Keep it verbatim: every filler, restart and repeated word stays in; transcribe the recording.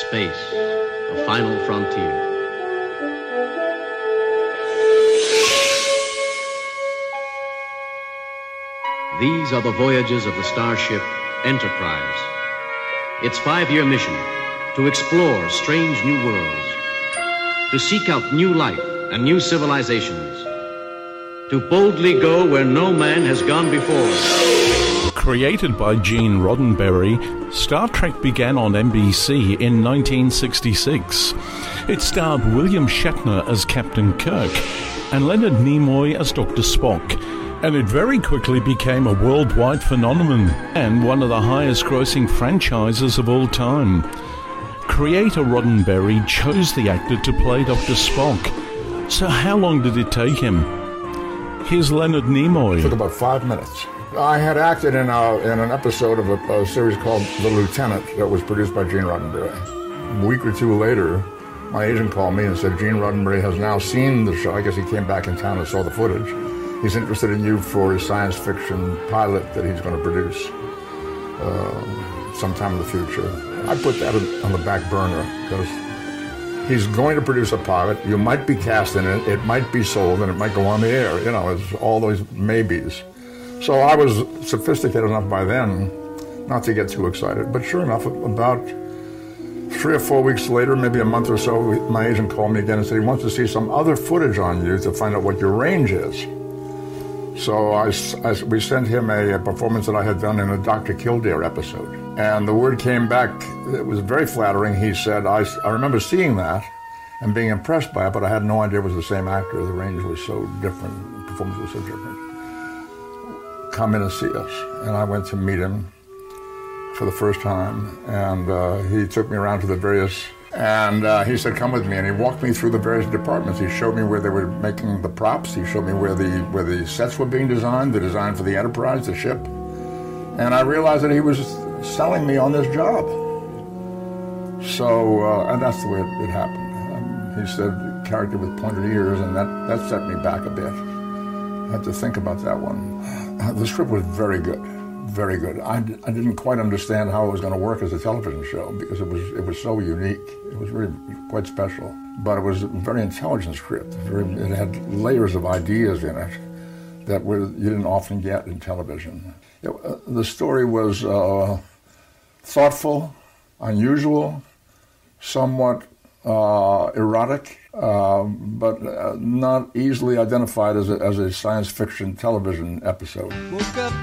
Space, a final frontier. These are the voyages of the starship Enterprise. Its five-year mission, to explore strange new worlds, to seek out new life and new civilizations, to boldly go where no man has gone before. Created by Gene Roddenberry, Star Trek began on N B C in nineteen sixty-six. It starred William Shatner as Captain Kirk and Leonard Nimoy as Doctor Spock, and it very quickly became a worldwide phenomenon and one of the highest-grossing franchises of all time. Creator Roddenberry chose the actor to play Doctor Spock. So how long did it take him? Here's Leonard Nimoy. It took about five minutes. I had acted in, a, in an episode of a, a series called The Lieutenant that was produced by Gene Roddenberry. A week or two later, my agent called me and said, Gene Roddenberry has now seen the show. I guess he came back in town and saw the footage. He's interested in you for his science fiction pilot that he's going to produce uh, sometime in the future. I put that on the back burner because he's going to produce a pilot. You might be cast in it. It might be sold, and it might go on the air. You know, it's all those maybes. So I was sophisticated enough by then not to get too excited. But sure enough, about three or four weeks later, maybe a month or so, my agent called me again and said he wants to see some other footage on you to find out what your range is. So I, I, we sent him a, a performance that I had done in a Doctor Kildare episode. And the word came back, it was very flattering. He said, I, I remember seeing that and being impressed by it, but I had no idea it was the same actor. The range was so different, the performance was so different. Come in and see us. And I went to meet him for the first time, and uh, he took me around to the various, and uh, he said, come with me, and he walked me through the various departments. He showed me where they were making the props. He showed me where the where the sets were being designed, the design for the Enterprise, the ship. And I realized that he was selling me on this job. So, uh, and that's the way it, it happened. Um, he said, character with pointed ears, and that, that set me back a bit. I had to think about that one. The script was very good, very good. I, I didn't quite understand how it was going to work as a television show because it was it was so unique. It was really quite special. But it was a very intelligent script. Very, it had layers of ideas in it that were, you didn't often get in television. It, uh, the story was uh, thoughtful, unusual, somewhat uh, erotic, uh, but uh, not easily identified as a, as a science fiction television episode. Woke up